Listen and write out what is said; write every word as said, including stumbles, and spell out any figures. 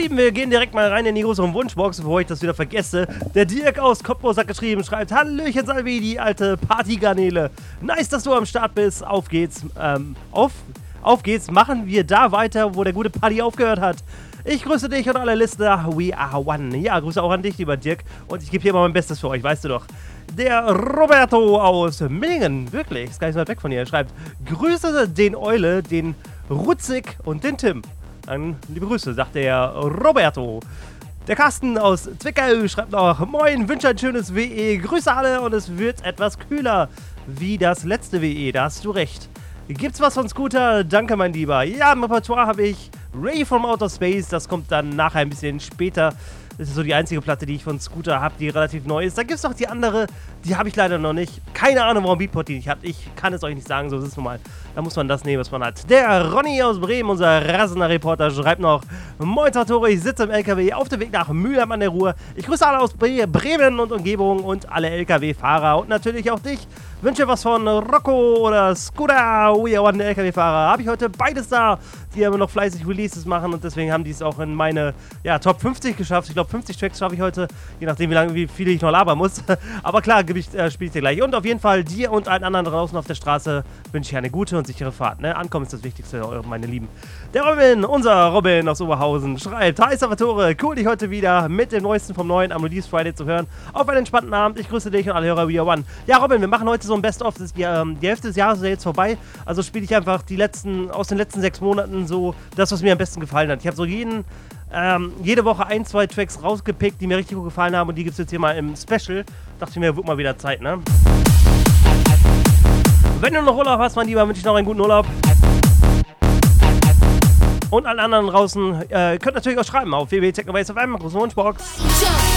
Lieben, wir gehen direkt mal rein in die große Wunschbox, bevor ich das wieder vergesse. Der Dirk aus Cottbus hat geschrieben, schreibt: Hallöchen Salvi, die alte Partygarnele. Nice, dass du am Start bist. Auf geht's, ähm, auf, auf geht's. Machen wir da weiter, wo der gute Party aufgehört hat. Ich grüße dich und alle Listener. We are one. Ja, Grüße auch an dich, lieber Dirk. Und ich gebe hier mal mein Bestes für euch, weißt du doch. Der Roberto aus Millingen, wirklich, ist gar nicht so weit weg von hier, schreibt: Grüße den Eule, den Rutzig und den Tim. Dann liebe Grüße, sagt der Roberto. Der Carsten aus Zwickau schreibt noch: Moin, wünsche ein schönes W E, Grüße alle und es wird etwas kühler wie das letzte W E, da hast du recht. Gibt's was von Scooter? Danke, mein Lieber. Ja, im Repertoire habe ich Ray from Outer Space, das kommt dann nachher ein bisschen später. Das ist so die einzige Platte, die ich von Scooter habe, die relativ neu ist. Da gibt es noch die andere, die habe ich leider noch nicht. Keine Ahnung, warum Beatport die nicht hat. Ich kann es euch nicht sagen, so ist es nun mal. Da muss man das nehmen, was man hat. Der Ronny aus Bremen, unser rasender Reporter, schreibt noch: Moin Tore, ich sitze im L K W auf dem Weg nach Mülheim an der Ruhr. Ich grüße alle aus Bre Bremen und Umgebung und alle L K W-Fahrer und natürlich auch dich. Wünsche was von Rocco oder Scooter, We Are One L K W-Fahrer. Habe ich heute beides da, die aber noch fleißig Releases machen und deswegen haben die es auch in meine ja, Top fünfzig geschafft. Ich glaube, fünfzig Tracks schaffe ich heute, je nachdem, wie lange, wie viele ich noch labern muss. Aber klar, ich, äh, spiele ich dir gleich. Und auf jeden Fall dir und allen anderen draußen auf der Straße wünsche ich eine gute und sichere Fahrt. Ne? Ankommen ist das Wichtigste, meine Lieben. Der Robin, unser Robin aus Oberhausen, schreibt: Hi Salvatore, cool, dich heute wieder mit dem Neuesten vom Neuen am Release Friday zu hören. Auf einen entspannten Abend. Ich grüße dich und alle Hörer We Are One. Ja, Robin, wir machen heute so ein Best-of. Die, ähm, die Hälfte des Jahres ist ja jetzt vorbei. Also spiele ich einfach die letzten, aus den letzten sechs Monaten so das, was mir am besten gefallen hat. Ich habe so jeden, ähm, jede Woche ein, zwei Tracks rausgepickt, die mir richtig gut gefallen haben und die gibt es jetzt hier mal im Special. Dachte ich mir, wird mal wieder Zeit, ne? Wenn du noch Urlaub hast, mein Lieber, wünsche ich noch einen guten Urlaub. Und allen anderen draußen, äh, könnt natürlich auch schreiben auf w w w punkt technobase punkt f m, große Wunschbox.